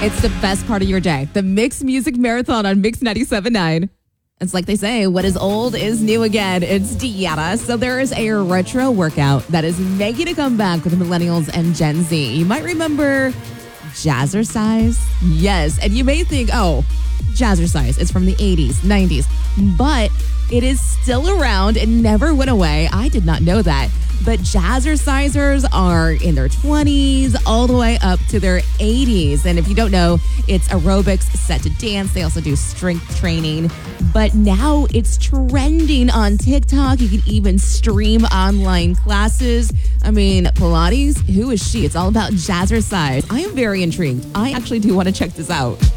It's the best part of your day. The Mix Music Marathon on Mix 97.9. It's like they say, what is old is new again. It's Deanna. So there is a retro workout that is making a comeback with millennials and Gen Z. You might remember Jazzercise. Yes. And you may think, oh, Jazzercise is from the 80s, 90s. But it is still around. It never went away. I did not know that. But Jazzercisers are in their 20s all the way up to their 80s. And if you don't know, it's aerobics set to dance. They also do strength training. But now it's trending on TikTok. You can even stream online classes. I mean, Pilates, who is she? It's all about Jazzercise. I am very intrigued. I actually do want to check this out.